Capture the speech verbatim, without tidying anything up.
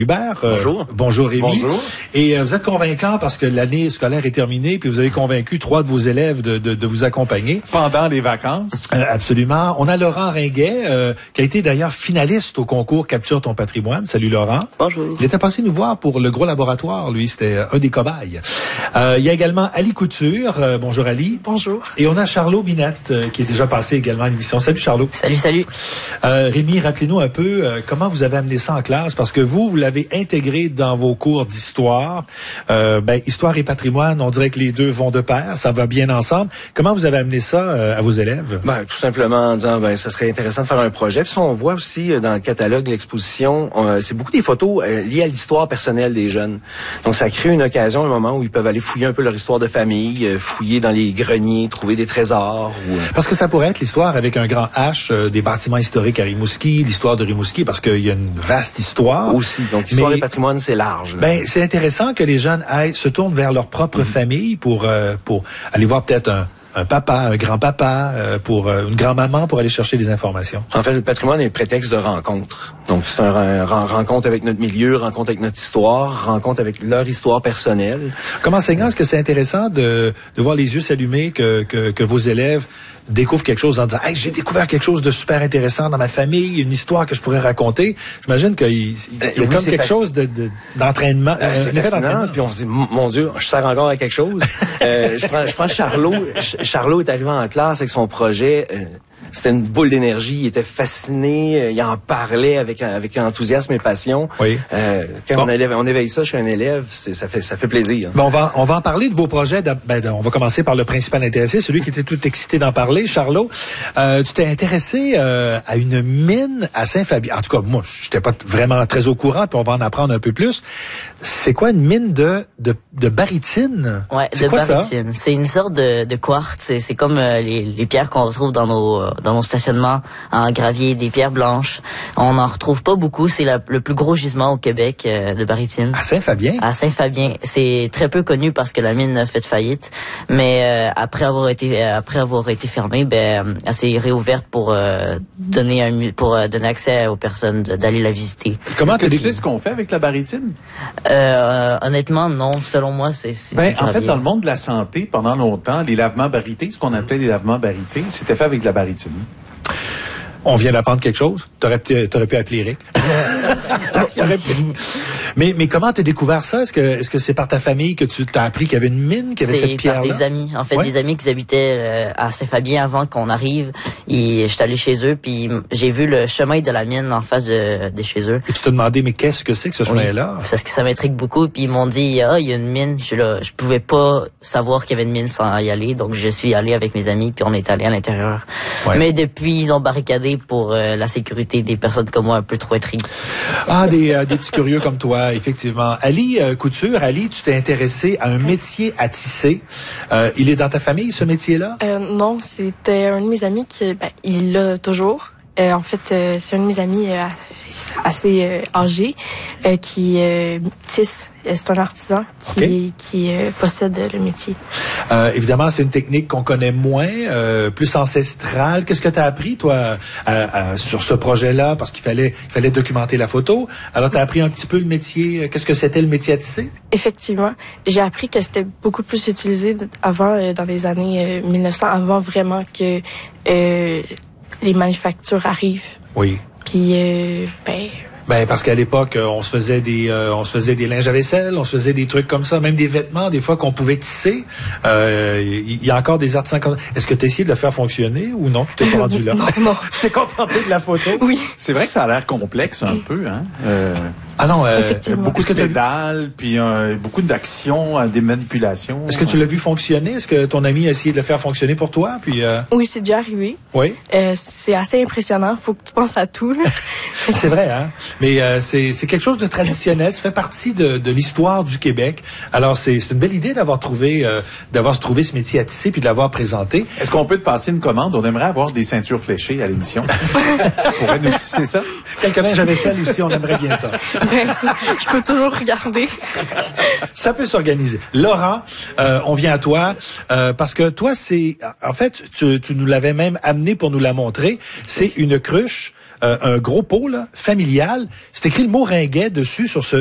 Hubert. Euh, bonjour. Bonjour Rémi. Bonjour. Et euh, vous êtes convaincant parce que l'année scolaire est terminée, puis vous avez convaincu trois de vos élèves de, de, de vous accompagner. Pendant les vacances. Euh, absolument. On a Laurent Ringuet, euh, qui a été d'ailleurs finaliste au concours Capture ton patrimoine. Salut Laurent. Bonjour. Il était passé nous voir pour le gros laboratoire, lui, c'était un des cobayes. Euh, il y a également Ali Couture. Euh, bonjour Ali. Bonjour. Et on a Charlot Binette, euh, qui est déjà passé également à l'émission. Salut Charlot. Salut, salut. Euh, Rémi, rappelez-nous un peu euh, comment vous avez amené ça en classe, parce que vous, vous l'avez intégré dans vos cours d'histoire. Euh, ben, histoire et patrimoine, on dirait que les deux vont de pair, ça va bien ensemble. Comment vous avez amené ça euh, à vos élèves? Ben, tout simplement en disant, ben, ça serait intéressant de faire un projet. Puis ça, on voit aussi euh, dans le catalogue de l'exposition, euh, c'est beaucoup des photos euh, liées à l'histoire personnelle des jeunes. Donc, ça crée une occasion, un moment où ils peuvent aller fouiller un peu leur histoire de famille, euh, fouiller dans les greniers, trouver des trésors. Ou, euh... Parce que ça pourrait être l'histoire avec un grand H euh, des bâtiments historiques à Rimouski, l'histoire de Rimouski, parce qu'il y a une vaste histoire. Aussi, donc histoire Mais, et patrimoine, c'est large. Là. Ben, c'est intéressant que les jeunes aillent, se tournent vers leur propre mm-hmm. famille pour euh, pour aller voir peut-être un un papa, un grand-papa, euh, pour euh, une grand-maman pour aller chercher des informations. En fait, le patrimoine est le prétexte de rencontre. Donc, c'est un, un, un rencontre avec notre milieu, rencontre avec notre histoire, rencontre avec leur histoire personnelle. Comme enseignant, est-ce que c'est intéressant de, de voir les yeux s'allumer que, que, que vos élèves découvrent quelque chose en disant « Hey, j'ai découvert quelque chose de super intéressant dans ma famille, une histoire que je pourrais raconter. » J'imagine qu'il y a euh, oui, comme quelque chose de, de, d'entraînement. Euh, c'est euh, fascinant, puis on se dit « Mon Dieu, je sers encore à quelque chose. » euh, Je prends, je prends Charlot. Charlot est arrivé en classe avec son projet. Euh, C'était une boule d'énergie. Il était fasciné. Il en parlait avec avec enthousiasme et passion. Oui. Euh, quand bon. on, élève, on éveille ça chez un élève, c'est, ça fait ça fait plaisir. Bon, on va on va en parler de vos projets. Ben, on va commencer par le principal intéressé, celui qui était tout excité d'en parler, Charlot. Euh, tu t'es intéressé euh, à une mine à Saint-Fabien. En tout cas, moi, j'étais pas vraiment très au courant. Puis on va en apprendre un peu plus. C'est quoi une mine de de, de barytine? Ouais, c'est de quoi barytine. Ça? C'est une sorte de, de quartz. C'est, c'est comme euh, les, les pierres qu'on retrouve dans nos dans nos stationnements en gravier, des pierres blanches. On n'en retrouve pas beaucoup. C'est la, le plus gros gisement au Québec euh, de barytine. À Saint-Fabien? À Saint-Fabien. C'est très peu connu parce que la mine a fait faillite. Mais euh, après avoir été euh, après avoir été fermée, ben elle s'est réouverte pour euh, donner un pour euh, donner accès aux personnes de, d'aller la visiter. Comment est-ce que tu sais ce qu'on fait avec la barytine? Euh, honnêtement, non. Selon moi, c'est, c'est ben, en fait, dans le monde de la santé, pendant longtemps, les lavements barités, ce qu'on appelait les lavements barités, c'était fait avec de la barytine. On vient d'apprendre quelque chose. T'aurais, t'aurais pu appeler Eric. mais, mais comment t'as découvert ça? Est-ce que, est-ce que c'est par ta famille que tu t'as appris qu'il y avait une mine, qu'il y avait c'est cette pierre-là? C'est par des amis. En fait, ouais? des amis qui habitaient euh, à Saint-Fabien avant qu'on arrive. Et j'étais allé chez eux, puis j'ai vu le chemin de la mine en face de, de chez eux. Et tu t'es demandé, mais qu'est-ce que c'est que ce chemin-là? Oui, parce que ça m'intrigue beaucoup. Puis ils m'ont dit, ah, il y a une mine. Je, là, je pouvais pas savoir qu'il y avait une mine sans y aller. Donc, je suis allé avec mes amis, puis on est allé à l'intérieur. Ouais. Mais depuis, ils ont barricadé pour euh, la sécurité des personnes comme moi un peu trop intriguées. Ah, des, euh, des petits curieux comme toi, effectivement. Ali euh, Couture, Ali, tu t'es intéressé à un métier à tisser. Euh, il est dans ta famille, ce métier-là? Euh, non, c'était un de mes amis qui, ben, il l'a toujours. Euh, en fait, euh, c'est un de mes amis euh, assez euh, âgé euh, qui euh, tisse. C'est un artisan qui, okay. qui euh, possède le métier. Euh, évidemment, c'est une technique qu'on connaît moins, euh, plus ancestrale. Qu'est-ce que tu as appris, toi, à, à, sur ce projet-là? Parce qu'il fallait, il fallait documenter la photo. Alors, tu as appris un petit peu le métier. Qu'est-ce que c'était le métier à tisser? Effectivement. J'ai appris que c'était beaucoup plus utilisé avant, euh, dans les années euh, mille neuf cents, avant vraiment que euh, les manufactures arrivent. Oui. Puis, euh, ben... Ben parce qu'à l'époque, on se faisait des, euh, on se faisait des linges à vaisselle, on se faisait des trucs comme ça, même des vêtements, des fois qu'on pouvait tisser. Il euh, y, y a encore des artisans comme ça. Est-ce que tu as essayé de le faire fonctionner ou non? Tu t'es pas rendu là? Non, non. Je t'ai contenté de la photo. Oui. C'est vrai que ça a l'air complexe un peu, hein? Euh... Ah non, euh, beaucoup de pédales, puis euh, beaucoup d'actions, euh, des manipulations. Est-ce que tu l'as vu fonctionner? Est-ce que ton ami a essayé de le faire fonctionner pour toi? Puis euh... Oui, c'est déjà arrivé. Oui. Euh, c'est assez impressionnant. Faut que tu penses à tout. Là. C'est vrai, hein? Mais euh, c'est, c'est quelque chose de traditionnel. Ça fait partie de, de l'histoire du Québec. Alors, c'est, c'est une belle idée d'avoir trouvé, euh, d'avoir trouvé ce métier à tisser puis de l'avoir présenté. Est-ce qu'on peut te passer une commande? On aimerait avoir des ceintures fléchées à l'émission. Tu pourrais nous tisser ça? Quelques linges à vaisselle aussi, on aimerait bien ça. Ben, je peux toujours regarder. Ça peut s'organiser. Laurent, euh, on vient à toi euh, parce que toi, c'est, en fait, tu, tu nous l'avais même amené pour nous la montrer. C'est une cruche euh, un gros pot là, familial. C'est écrit le mot ringuet dessus sur ce